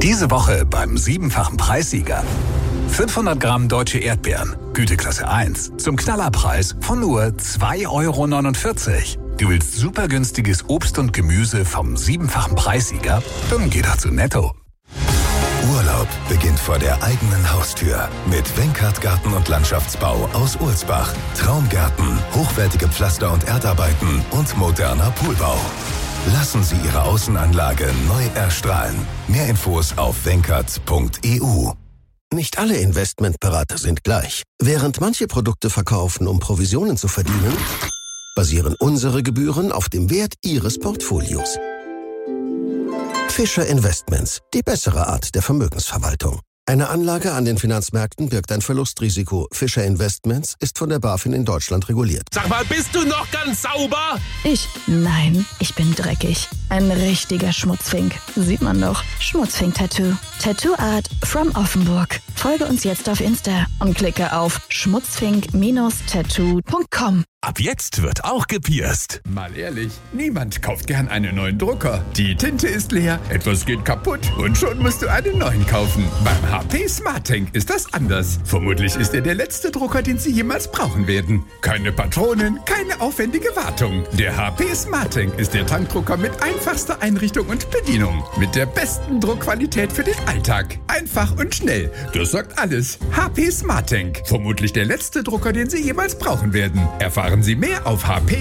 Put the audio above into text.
Diese Woche beim 7-fachen Preissieger. 500 Gramm deutsche Erdbeeren, Güteklasse 1, zum Knallerpreis von nur 2,49 €. Du willst super günstiges Obst und Gemüse vom 7-fachen Preissieger? Dann geh doch zu Netto. Urlaub beginnt vor der eigenen Haustür mit Wenkert Garten- und Landschaftsbau aus Ulsbach. Traumgärten, hochwertige Pflaster- und Erdarbeiten und moderner Poolbau. Lassen Sie Ihre Außenanlage neu erstrahlen. Mehr Infos auf wenkert.eu. Nicht alle Investmentberater sind gleich. Während manche Produkte verkaufen, um Provisionen zu verdienen, basieren unsere Gebühren auf dem Wert Ihres Portfolios. Fischer Investments, die bessere Art der Vermögensverwaltung. Eine Anlage an den Finanzmärkten birgt ein Verlustrisiko. Fischer Investments ist von der BaFin in Deutschland reguliert. Sag mal, bist du noch ganz sauber? Ich? Nein, ich bin dreckig. Ein richtiger Schmutzfink. Sieht man doch. Schmutzfink-Tattoo. Tattoo Art from Offenburg. Folge uns jetzt auf Insta und klicke auf schmutzfink-tattoo.com. Ab jetzt wird auch gepierst. Mal ehrlich, niemand kauft gern einen neuen Drucker. Die Tinte ist leer, etwas geht kaputt und schon musst du einen neuen kaufen. Beim HP SmartTank ist das anders. Vermutlich ist er der letzte Drucker, den Sie jemals brauchen werden. Keine Patronen, keine aufwendige Wartung. Der HP SmartTank ist der Tankdrucker mit einfachster Einrichtung und Bedienung. Mit der besten Druckqualität für den Alltag. Einfach und schnell. Das sagt alles. HP SmartTank. Vermutlich der letzte Drucker, den Sie jemals brauchen werden. Erfahren Sie mehr auf HP